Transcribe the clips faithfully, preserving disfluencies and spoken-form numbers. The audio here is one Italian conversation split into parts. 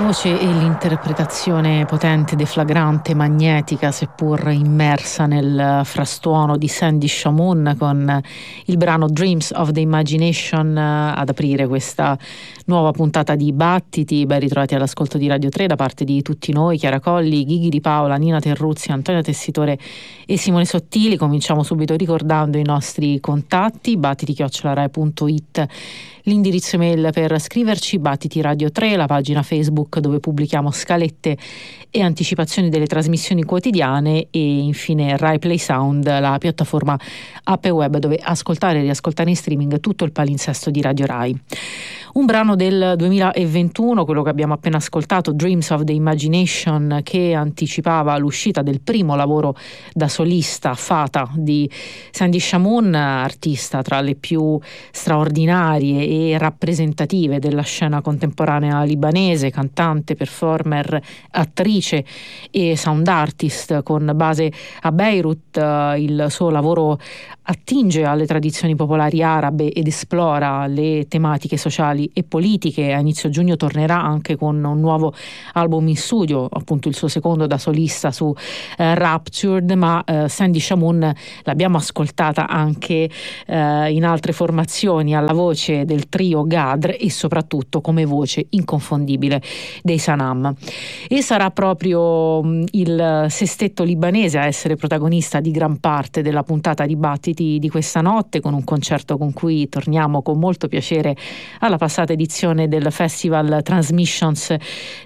voce e l'interpretazione potente, deflagrante, magnetica, seppur immersa nel frastuono di Sandy Shamoun, con il brano Dreams of the Imagination ad aprire questa nuova puntata di Battiti. Ben ritrovati all'ascolto di Radio tre da parte di tutti noi, Chiara Colli, Ghighi Di Paola, Nina Terruzzi, Antonio Tessitore e Simone Sottili. Cominciamo subito ricordando i nostri contatti: battiti chiocciola rai punto it, l'indirizzo email per scriverci, Battiti Radio tre, la pagina Facebook dove pubblichiamo scalette e anticipazioni delle trasmissioni quotidiane, e infine Rai Play Sound, la piattaforma app e web dove ascoltare e riascoltare in streaming tutto il palinsesto di Radio Rai. Un brano del duemilaventuno, quello che abbiamo appena ascoltato, Dreams of the Imagination, che anticipava l'uscita del primo lavoro da solista, Fata, di Sandy Shamoun, artista tra le più straordinarie e rappresentative della scena contemporanea libanese, cantante, performer, attrice e sound artist con base a Beirut. Il suo lavoro attinge alle tradizioni popolari arabe ed esplora le tematiche sociali e politiche. A inizio giugno tornerà anche con un nuovo album in studio, appunto il suo secondo da solista su eh, Raptured, ma eh, Sandy Shamoun l'abbiamo ascoltata anche eh, in altre formazioni, alla voce del trio Gadr e soprattutto come voce inconfondibile dei Sanam. E sarà proprio mh, il sestetto libanese a essere protagonista di gran parte della puntata di Battiti di questa notte, con un concerto con cui torniamo con molto piacere alla passata edizione del Festival Transmissions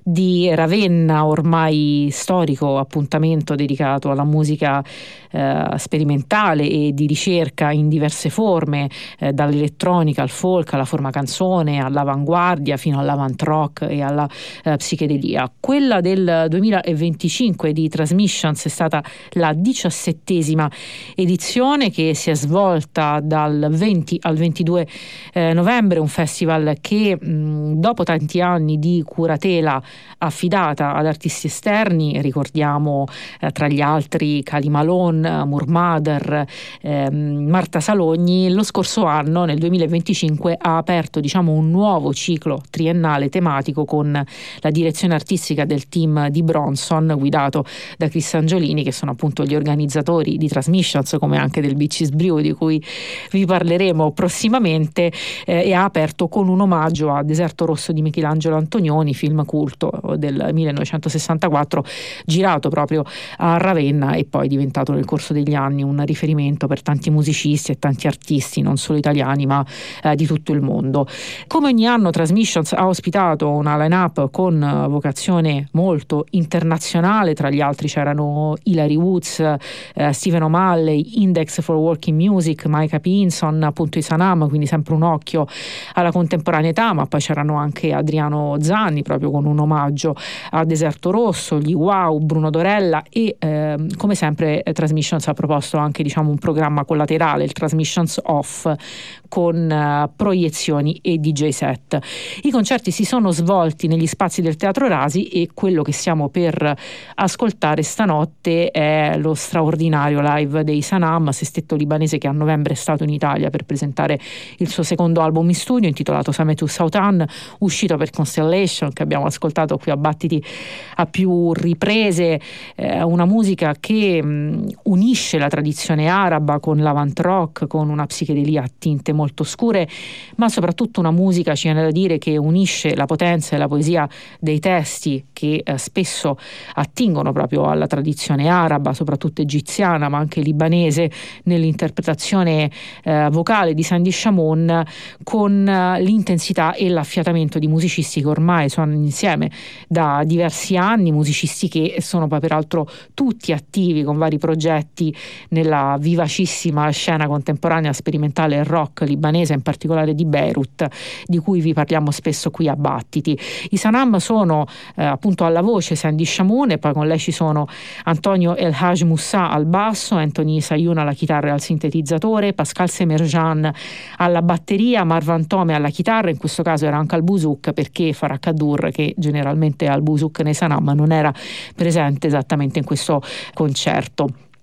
di Ravenna, ormai storico appuntamento dedicato alla musica eh, sperimentale e di ricerca in diverse forme, eh, dall'elettronica al folk, alla forma canzone, all'avanguardia fino all'avant rock e alla eh, psichedelia. Quella del duemilaventicinque di Transmissions è stata la diciassettesima edizione, che si è svolta dal venti al ventidue eh, novembre, un festival che mh, dopo tanti anni di curatela affidata ad artisti esterni, ricordiamo eh, tra gli altri Kali Malone, Murmader, eh, Marta Salogni, lo scorso anno nel duemilaventicinque ha aperto diciamo un nuovo ciclo triennale tematico con la direzione artistica del team di Bronson, guidato da Chris Angiolini, che sono appunto gli organizzatori di Transmissions, come anche del Beaches Brew, di cui vi parleremo prossimamente, eh, e ha aperto con un omaggio a Deserto Rosso di Michelangelo Antonioni, film culto del millenovecentosessantaquattro, girato proprio a Ravenna e poi diventato nel corso degli anni un riferimento per tanti musicisti e tanti artisti, non solo italiani ma eh, di tutto il mondo. Come ogni anno Transmissions ha ospitato una line-up con vocazione molto internazionale, tra gli altri c'erano Hilary Woods, eh, Stephen O'Malley, Index for Working Music, Micah Pinson, appunto i Sanam, quindi sempre un occhio alla contemporaneità, ma poi c'erano anche Adriano Zanni, proprio con un omaggio a Deserto Rosso, gli Wow, Bruno Dorella e eh, come sempre eh, Transmissions ha proposto anche diciamo un programma collaterale, il Transmissions Off, con uh, proiezioni e D J set. I concerti si sono svolti negli spazi del Teatro Rasi e quello che stiamo per ascoltare stanotte è lo straordinario live dei Sanam, sestetto libanese che a novembre è stato in Italia per presentare il suo secondo album in studio intitolato Sametu Sautan, uscito per Constellation, che abbiamo ascoltato qui a Battiti a più riprese, eh, una musica che mh, unisce la tradizione araba con l'avant rock, con una psichedelia a tinte molto scure, ma soprattutto una musica, ci viene da dire, che unisce la potenza e la poesia dei testi che eh, spesso attingono proprio alla tradizione araba, soprattutto egiziana ma anche libanese, nell'interpretazione eh, vocale di Sandy Shamoun, con eh, l'intensità e l'affiatamento di musicisti che ormai sono insieme da diversi anni, musicisti che sono poi peraltro tutti attivi con vari progetti nella vivacissima scena contemporanea sperimentale e rock libanese, in particolare di Beirut, di cui vi parliamo spesso qui a Battiti. I Sanam sono eh, appunto alla voce Sandy Shamoun, e poi con lei ci sono Antonio El Haj Moussa al basso, Anthony Sayun alla chitarra e al sintetizzatore, Pascal Semerjan alla batteria, Marwan Tome alla chitarra, in questo caso era anche al buzouk, perché Farah Kadur, che generalmente al buzouk nei Sanam, non era presente esattamente in questo concerto.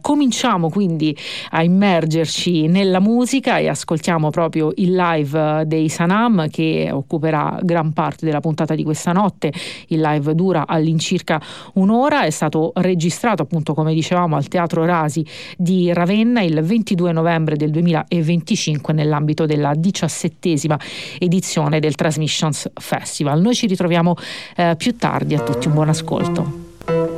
Cominciamo quindi a immergerci nella musica e ascoltiamo proprio il live dei Sanam, che occuperà gran parte della puntata di questa notte. Il live dura all'incirca un'ora, è stato registrato appunto, come dicevamo, al Teatro Rasi di Ravenna il ventidue novembre del duemilaventicinque nell'ambito della diciassettesima edizione del Transmissions Festival. Noi ci ritroviamo eh, più tardi. A tutti un buon ascolto.